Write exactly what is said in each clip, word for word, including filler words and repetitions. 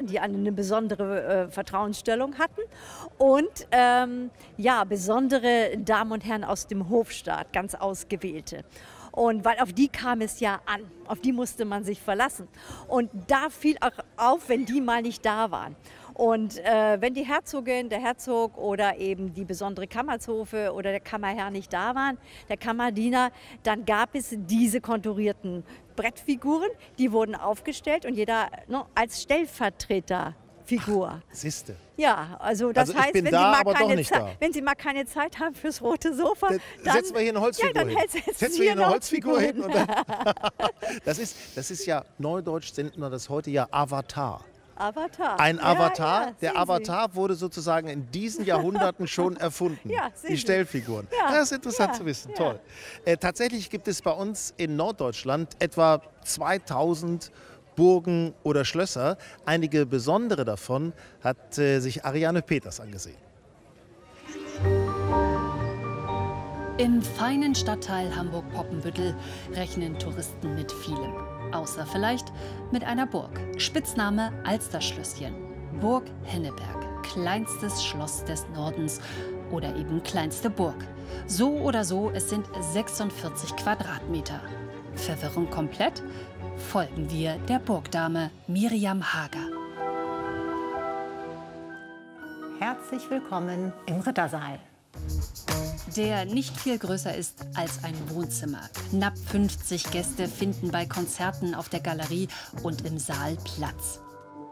die eine besondere äh, Vertrauensstellung hatten. Und ähm, ja, besondere Damen und Herren aus dem Hofstaat, ganz ausgewählte. Und weil auf die kam es ja an, auf die musste man sich verlassen. Und da fiel auch auf, wenn die mal nicht da waren. Und äh, wenn die Herzogin, der Herzog oder eben die besondere Kammerzofe oder der Kammerherr nicht da waren, der Kammerdiener, dann gab es diese konturierten Brettfiguren, die wurden aufgestellt und jeder ne, als Stellvertreterfigur. Siehste. Ja, also das Also ich heißt, bin wenn, da, Sie mal aber keine doch nicht Zeit, da. wenn Sie mal keine Zeit haben fürs rote Sofa, dann, dann setzen wir hier eine Holzfigur ja, dann hin. setzen Setzen wir hier eine Holzfigur hin. Und dann das, ist, das ist ja, neudeutsch nennt man das heute ja Avatar. Avatar. Ein Ja, Avatar. ja, der sehen Avatar Sie. wurde sozusagen in diesen Jahrhunderten schon erfunden. Ja, sehen die Sie. Stellfiguren. Ja, Das ist interessant ja, zu wissen. ja. Toll. Äh, tatsächlich gibt es bei uns in Norddeutschland etwa zweitausend Burgen oder Schlösser. Einige besondere davon hat äh, sich Ariane Peters angesehen. Im feinen Stadtteil Hamburg-Poppenbüttel rechnen Touristen mit vielem. Außer vielleicht mit einer Burg. Spitzname Alsterschlösschen. Burg Henneberg. Kleinstes Schloss des Nordens oder eben kleinste Burg. So oder so, es sind sechsundvierzig Quadratmeter. Verwirrung komplett? Folgen wir der Burgdame Miriam Hager. Herzlich willkommen im Rittersaal. Der nicht viel größer ist als ein Wohnzimmer. Knapp fünfzig Gäste finden bei Konzerten auf der Galerie und im Saal Platz.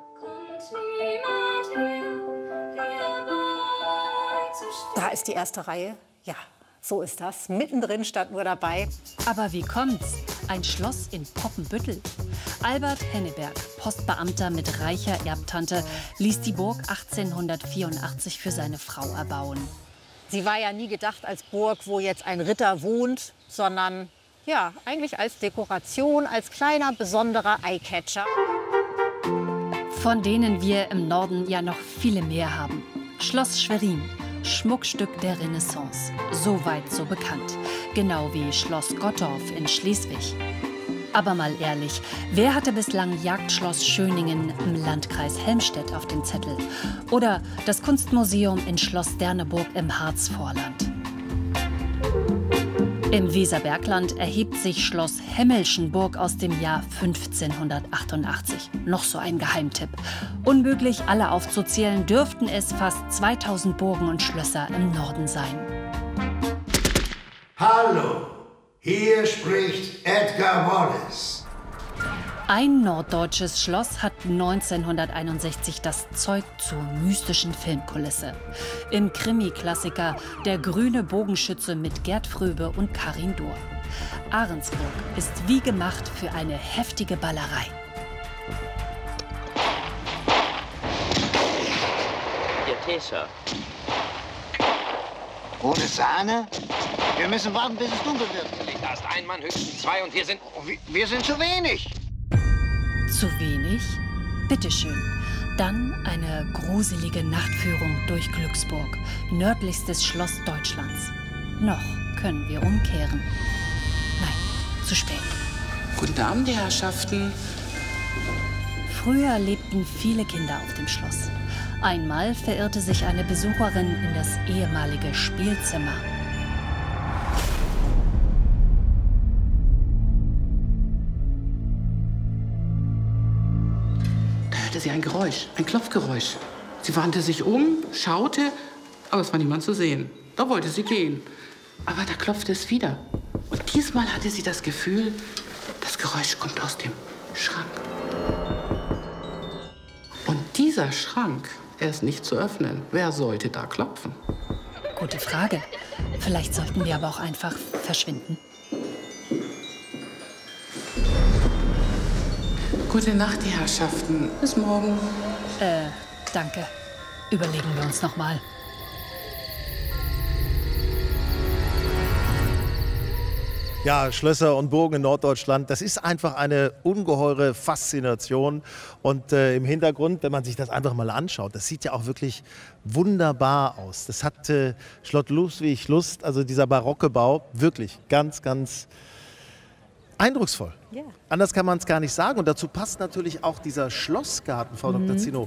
Da ist die erste Reihe. Ja, so ist das. Mittendrin stand nur dabei. Aber wie kommt's? Ein Schloss in Poppenbüttel. Albert Henneberg, Postbeamter mit reicher Erbtante, ließ die Burg achtzehnhundertvierundachtzig für seine Frau erbauen. Sie war ja nie gedacht als Burg, wo jetzt ein Ritter wohnt, sondern ja, eigentlich als Dekoration, als kleiner, besonderer Eyecatcher. Von denen wir im Norden ja noch viele mehr haben. Schloss Schwerin, Schmuckstück der Renaissance. So weit, so bekannt. Genau wie Schloss Gottorf in Schleswig. Aber mal ehrlich, wer hatte bislang Jagdschloss Schöningen im Landkreis Helmstedt auf dem Zettel? Oder das Kunstmuseum in Schloss Derneburg im Harzvorland? Im Weserbergland erhebt sich Schloss Hemmelschenburg aus dem Jahr fünfzehnhundertachtundachtzig. Noch so ein Geheimtipp. Unmöglich, alle aufzuzählen, dürften es fast zweitausend Burgen und Schlösser im Norden sein. Hallo, hier spricht Edgar Wallace. Ein norddeutsches Schloss hat neunzehnhunderteinundsechzig das Zeug zur mystischen Filmkulisse. Im Krimi-Klassiker Der grüne Bogenschütze mit Gerd Fröbe und Karin Dohr. Ahrensburg ist wie gemacht für eine heftige Ballerei. Ihr Tee, Sir. Ohne Sahne? Wir müssen warten, bis es dunkel wird. Da ist ein Mann, höchstens zwei und wir sind... Wir, wir sind zu wenig. Zu wenig? Bitteschön. Dann eine gruselige Nachtführung durch Glücksburg, nördlichstes Schloss Deutschlands. Noch können wir umkehren. Nein, zu spät. Guten Abend, die Herrschaften. Früher lebten viele Kinder auf dem Schloss. Einmal verirrte sich eine Besucherin in das ehemalige Spielzimmer. Da hörte sie ein Geräusch, ein Klopfgeräusch. Sie wandte sich um, schaute, aber es war niemand zu sehen. Da wollte sie gehen. Aber da klopfte es wieder. Und diesmal hatte sie das Gefühl, das Geräusch kommt aus dem Schrank. Und dieser Schrank, er ist nicht zu öffnen. Wer sollte da klopfen? Gute Frage. Vielleicht sollten wir aber auch einfach verschwinden. Gute Nacht, die Herrschaften. Bis morgen. Äh, danke. Überlegen wir uns noch mal. Ja, Schlösser und Burgen in Norddeutschland, das ist einfach eine ungeheure Faszination. Und äh, im Hintergrund, wenn man sich das einfach mal anschaut, das sieht ja auch wirklich wunderbar aus. Das hat äh, Schloss Ludwig Lust, also dieser barocke Bau, wirklich ganz, ganz eindrucksvoll. Ja. Anders kann man es gar nicht sagen. Und dazu passt natürlich auch dieser Schlossgarten, Frau Mhm. Doktor Zino.